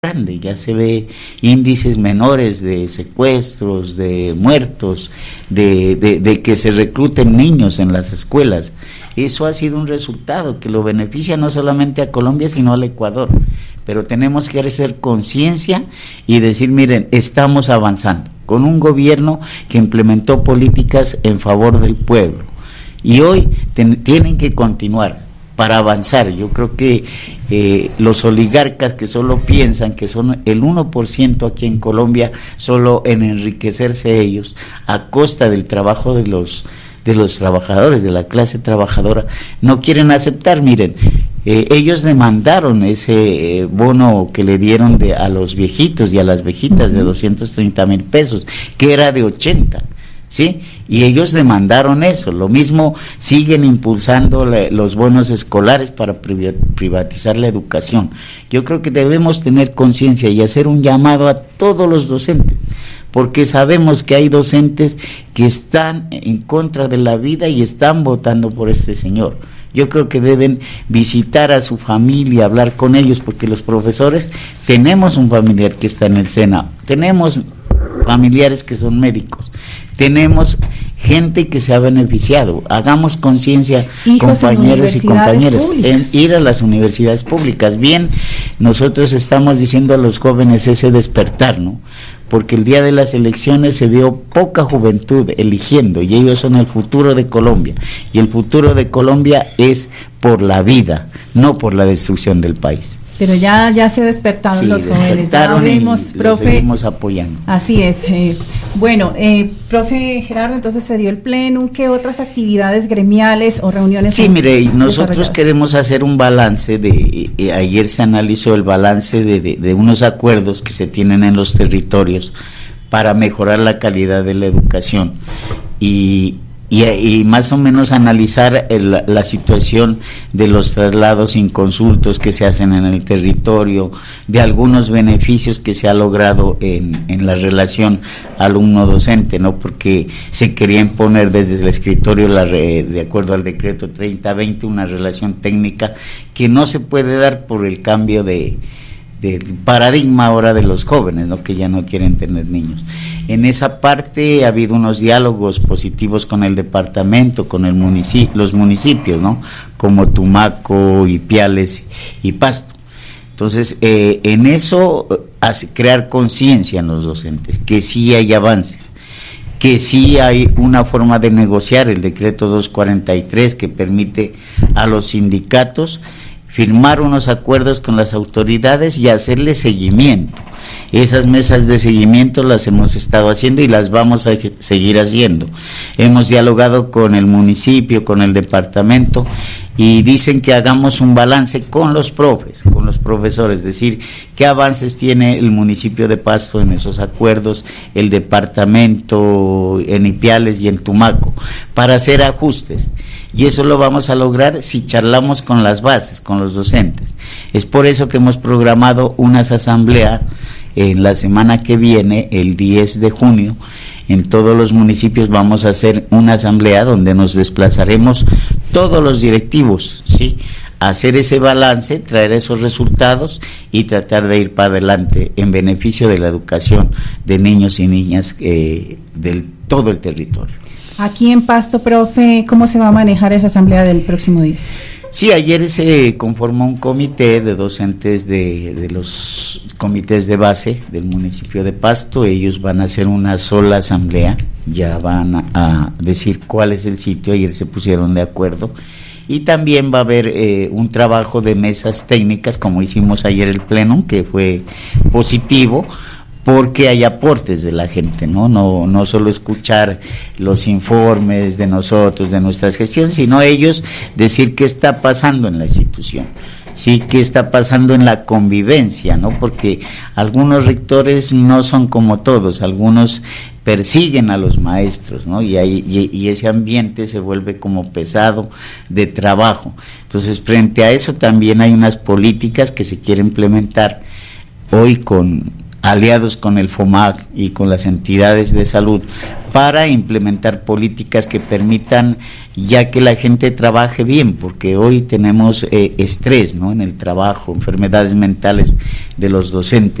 grande, ya se ve índices menores de secuestros, de muertos, de que se recluten niños en las escuelas. Eso ha sido un resultado que lo beneficia no solamente a Colombia, sino al Ecuador. Pero tenemos que hacer conciencia y decir, miren, estamos avanzando con un gobierno que implementó políticas en favor del pueblo. Y hoy tienen que continuar para avanzar. Yo creo que los oligarcas que solo piensan que son el 1% aquí en Colombia, solo en enriquecerse ellos a costa del trabajo de los trabajadores, de la clase trabajadora, no quieren aceptar. Miren, ellos demandaron ese bono que le dieron a los viejitos y a las viejitas de 230,000 pesos, que era de 80. ¿Sí? Y ellos demandaron eso. Lo mismo siguen impulsando los bonos escolares para privatizar la educación. Yo creo que debemos tener conciencia y hacer un llamado a todos los docentes, porque sabemos que hay docentes que están en contra de la vida y están votando por este señor. Yo creo que deben visitar a su familia, hablar con ellos, porque los profesores tenemos un familiar que está en el SENA, tenemos familiares que son médicos, tenemos gente que se ha beneficiado. Hagamos conciencia, compañeros y compañeras, en ir a las universidades públicas. Bien, nosotros estamos diciendo a los jóvenes ese despertar, ¿no? Porque el día de las elecciones se vio poca juventud eligiendo, y ellos son el futuro de Colombia, y el futuro de Colombia es por la vida, no por la destrucción del país. Pero ya se despertaron, sí, los jóvenes, ya vemos, profe, seguimos apoyando. Así es. Bueno, profe Gerardo, entonces se dio el plenum. ¿Qué otras actividades gremiales o reuniones? Sí, mire, nosotros queremos hacer un balance ayer se analizó el balance de unos acuerdos que se tienen en los territorios para mejorar la calidad de la educación y más o menos analizar la situación de los traslados inconsultos que se hacen en el territorio, de algunos beneficios que se ha logrado en la relación alumno-docente, ¿no? Porque se quería imponer desde el escritorio, de acuerdo al decreto 3020, una relación técnica que no se puede dar por el cambio del paradigma ahora de los jóvenes, ¿no? Que ya no quieren tener niños. En esa parte ha habido unos diálogos positivos con el departamento, con los municipios, ¿no? Como Tumaco, Ipiales y Pasto. Entonces, en eso crear conciencia en los docentes, que sí hay avances, que sí hay una forma de negociar el decreto 243 que permite a los sindicatos firmar unos acuerdos con las autoridades y hacerle seguimiento. Esas mesas de seguimiento las hemos estado haciendo y las vamos a seguir haciendo. Hemos dialogado con el municipio, con el departamento, y dicen que hagamos un balance con los profes, con los profesores, es decir, qué avances tiene el municipio de Pasto en esos acuerdos, el departamento en Ipiales y en Tumaco, para hacer ajustes. Y eso lo vamos a lograr si charlamos con las bases, con los docentes. Es por eso que hemos programado unas asambleas en la semana que viene, el 10 de junio, en todos los municipios vamos a hacer una asamblea donde nos desplazaremos todos los directivos, ¿sí? Hacer ese balance, traer esos resultados y tratar de ir para adelante en beneficio de la educación de niños y niñas del todo el territorio. Aquí en Pasto, profe, ¿cómo se va a manejar esa asamblea del próximo 10? Sí, ayer se conformó un comité de docentes de los comités de base del municipio de Pasto. Ellos van a hacer una sola asamblea, ya van a decir cuál es el sitio, ayer se pusieron de acuerdo. Y también va a haber un trabajo de mesas técnicas, como hicimos ayer el plenum, que fue positivo, porque hay aportes de la gente, no solo escuchar los informes de nosotros, de nuestras gestiones, sino ellos decir qué está pasando en la institución, sí, qué está pasando en la convivencia, porque algunos rectores no son como todos, algunos persiguen a los maestros, y ese ambiente se vuelve como pesado de trabajo. Entonces, frente a eso también hay unas políticas que se quieren implementar hoy con aliados con el FOMAC y con las entidades de salud, para implementar políticas que permitan ya que la gente trabaje bien, porque hoy tenemos estrés, ¿no?, en el trabajo, enfermedades mentales de los docentes.